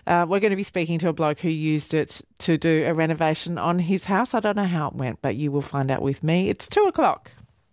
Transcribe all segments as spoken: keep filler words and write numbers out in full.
Uh, we're going to be speaking to a bloke who used it to do a renovation on his house. I don't know how it went, but you will find out with me. It's two o'clock.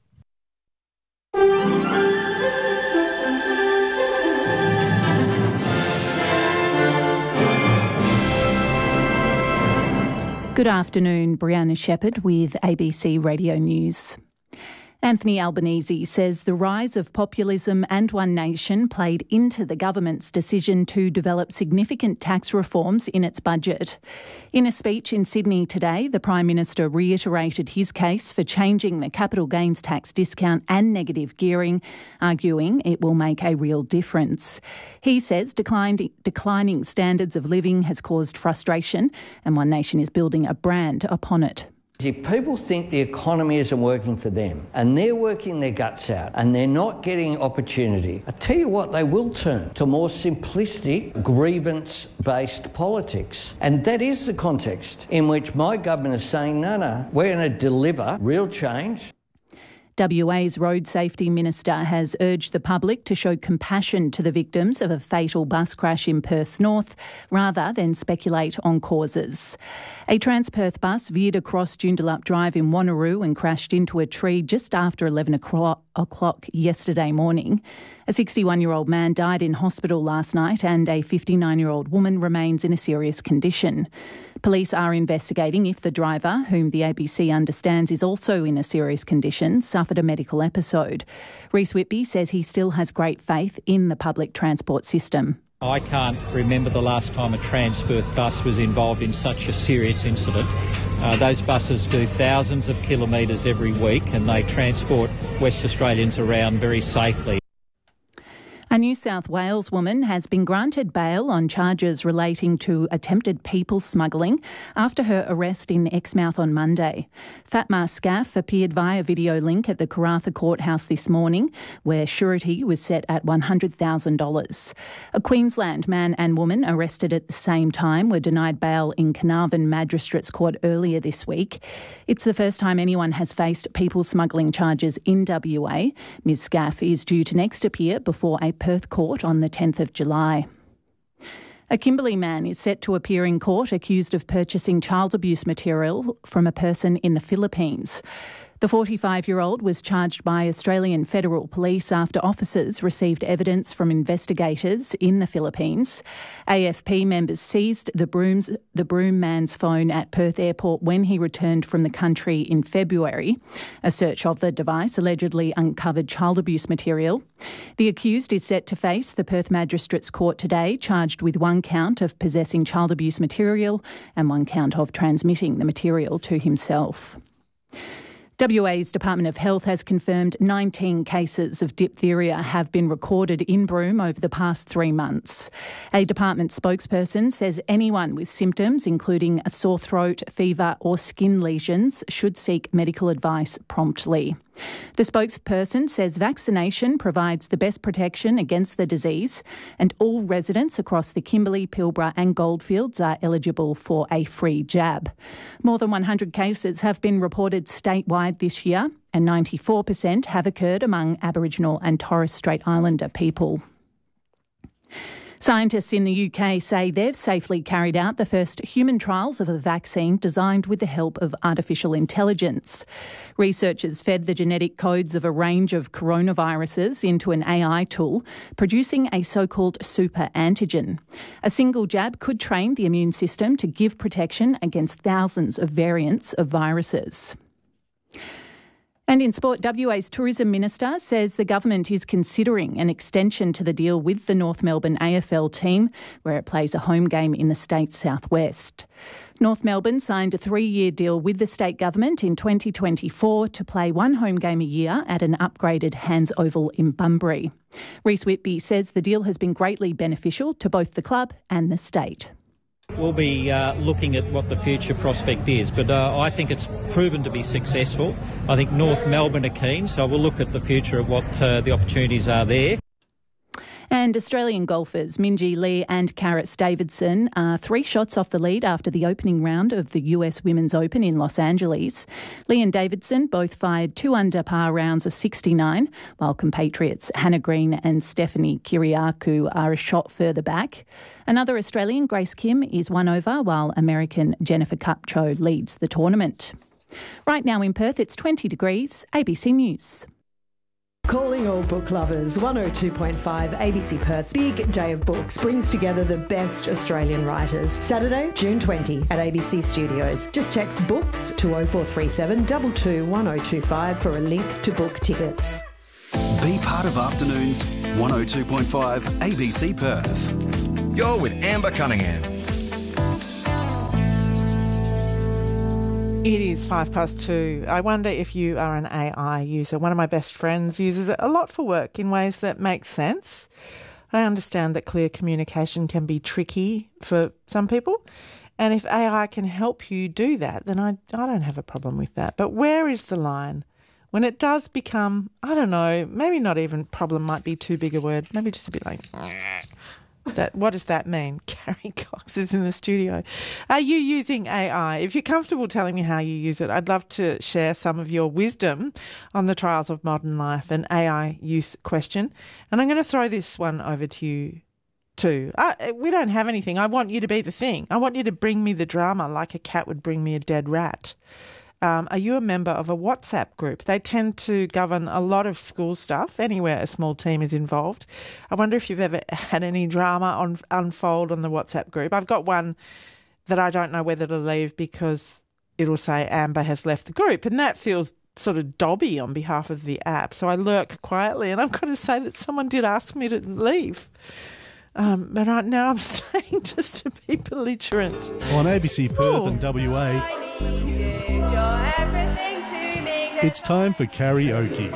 Good afternoon, Brianna Shepherd with A B C Radio News. Anthony Albanese says the rise of populism and One Nation played into the government's decision to develop significant tax reforms in its budget. In a speech in Sydney today, the Prime Minister reiterated his case for changing the capital gains tax discount and negative gearing, arguing it will make a real difference. He says declined, declining standards of living has caused frustration and One Nation is building a brand upon it. If people think the economy isn't working for them and they're working their guts out and they're not getting opportunity, I tell you what, they will turn to more simplistic, grievance-based politics. And that is the context in which my government is saying, no, no, we're going to deliver real change. W A's Road Safety Minister has urged the public to show compassion to the victims of a fatal bus crash in Perth's north rather than speculate on causes. A Transperth bus veered across Joondalup Drive in Wanneroo and crashed into a tree just after eleven o'clock yesterday morning. A sixty-one-year-old man died in hospital last night and a fifty-nine-year-old woman remains in a serious condition. Police are investigating if the driver, whom the A B C understands is also in a serious condition, suffered a medical episode. Rhys Whitby says he still has great faith in the public transport system. I can't remember the last time a Transperth bus was involved in such a serious incident. Uh, those buses do thousands of kilometres every week and they transport West Australians around very safely. A New South Wales woman has been granted bail on charges relating to attempted people smuggling after her arrest in Exmouth on Monday. Fatma Scaff appeared via video link at the Karratha Courthouse this morning, where surety was set at one hundred thousand dollars. A Queensland man and woman arrested at the same time were denied bail in Carnarvon Magistrates Court earlier this week. It's the first time anyone has faced people smuggling charges in W A. Miz Scaff is due to next appear before a Perth court on the tenth of July. A Kimberley man is set to appear in court accused of purchasing child abuse material from a person in the Philippines. The forty-five-year-old was charged by Australian Federal Police after officers received evidence from investigators in the Philippines. A F P members seized the, brooms, the broom man's phone at Perth Airport when he returned from the country in February. A search of the device allegedly uncovered child abuse material. The accused is set to face the Perth Magistrates Court today, charged with one count of possessing child abuse material and one count of transmitting the material to himself. W A's Department of Health has confirmed nineteen cases of diphtheria have been recorded in Broome over the past three months. A department spokesperson says anyone with symptoms, including a sore throat, fever or skin lesions, should seek medical advice promptly. The spokesperson says vaccination provides the best protection against the disease and all residents across the Kimberley, Pilbara and Goldfields are eligible for a free jab. More than one hundred cases have been reported statewide this year and ninety-four percent have occurred among Aboriginal and Torres Strait Islander people. Scientists in the U K say they've safely carried out the first human trials of a vaccine designed with the help of artificial intelligence. Researchers fed the genetic codes of a range of coronaviruses into an A I tool, producing a so-called super antigen. A single jab could train the immune system to give protection against thousands of variants of viruses. And in sport, W A's Tourism Minister says the government is considering an extension to the deal with the North Melbourne A F L team, where it plays a home game in the state's southwest. North Melbourne signed a three-year deal with the state government in twenty twenty-four to play one home game a year at an upgraded Hands Oval in Bunbury. Rhys Whitby says the deal has been greatly beneficial to both the club and the state. We'll be uh, looking at what the future prospect is, but uh, I think it's proven to be successful. I think North Melbourne are keen, so we'll look at the future of what uh, the opportunities are there. And Australian golfers Minjee Lee and Karis Davidson are three shots off the lead after the opening round of the U S Women's Open in Los Angeles. Lee and Davidson both fired two under par rounds of sixty-nine, while compatriots Hannah Green and Stephanie Kyriakou are a shot further back. Another Australian, Grace Kim, is one over, while American Jennifer Kupcho leads the tournament. Right now in Perth, it's twenty degrees. A B C News. Calling all book lovers, one oh two point five A B C Perth's Big Day of Books brings together the best Australian writers. Saturday, June twentieth at A B C Studios. Just text BOOKS to oh four three seven two two one oh two five for a link to book tickets. Be part of Afternoons, one oh two point five A B C Perth. You're with Amber Cunningham. It is five past two. I wonder if you are an A I user. One of my best friends uses it a lot for work in ways that make sense. I understand that clear communication can be tricky for some people. And if A I can help you do that, then I, I don't have a problem with that. But where is the line? When it does become, I don't know, maybe not even problem might be too big a word. Maybe just a bit like... That, what does that mean? Carrie Cox is in the studio. Are you using A I? If you're comfortable telling me how you use it, I'd love to share some of your wisdom on the trials of modern life, an A I use question. And I'm going to throw this one over to you too. I, we don't have anything. I want you to be the thing. I want you to bring me the drama like a cat would bring me a dead rat. Um, are you a member of a WhatsApp group? They tend to govern a lot of school stuff, anywhere a small team is involved. I wonder if you've ever had any drama on, unfold on the WhatsApp group. I've got one that I don't know whether to leave because it'll say Amber has left the group, and that feels sort of dobby on behalf of the app. So I lurk quietly, and I've got to say that someone did ask me to leave. Um, but right now I'm staying just to be belligerent. On A B C Perth Ooh. And W A... It's time for karaoke.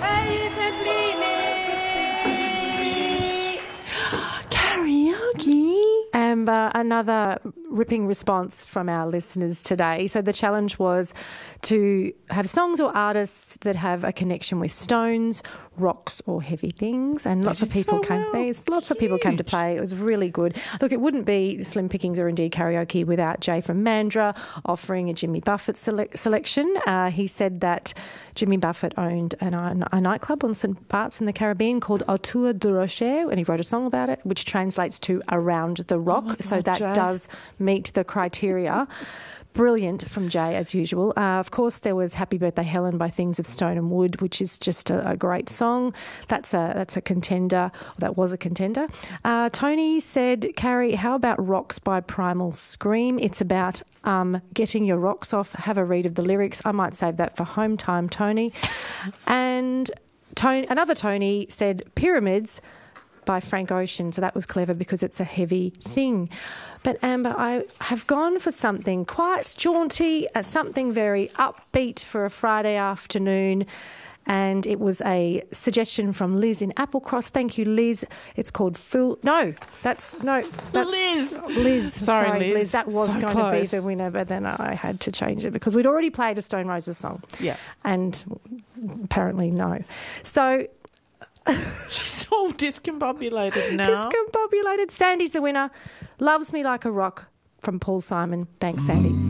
Karaoke. Amber, another ripping response from our listeners today. So the challenge was to have songs or artists that have a connection with stones, rocks or heavy things, and lots of people so came. well. There's lots of people came to play. It was really good. Look, it wouldn't be Slim Pickings or indeed karaoke without Jay from Mandurah offering a Jimmy Buffett sele- selection. Uh, he said that Jimmy Buffett owned an, a nightclub on Saint Bart's in the Caribbean called Autour du Rocher, and he wrote a song about it, which translates to Around the Rock. Oh God, so that Jay. does meet the criteria. Brilliant from Jay, as usual. Uh, of course, there was Happy Birthday Helen by Things of Stone and Wood, which is just a, a great song. That's a that's a contender. That was a contender. Uh, Tony said, Carrie, how about Rocks by Primal Scream? It's about um, getting your rocks off. Have a read of the lyrics. I might save that for home time, Tony. And Tony, another Tony said, Pyramids by Frank Ocean. So that was clever because it's a heavy thing. But Amber, I have gone for something quite jaunty, uh, something very upbeat for a Friday afternoon. And it was a suggestion from Liz in Applecross. Thank you, Liz. It's called Fool. No, that's no. That's, Liz. Liz. Sorry, sorry Liz. Liz. That was so going close. to be the winner, but then I had to change it because we'd already played a Stone Roses song. Yeah. And apparently no. So she's all discombobulated now. Discombobulated. Sandy's the winner. Loves Me Like a Rock from Paul Simon. Thanks, Sandy.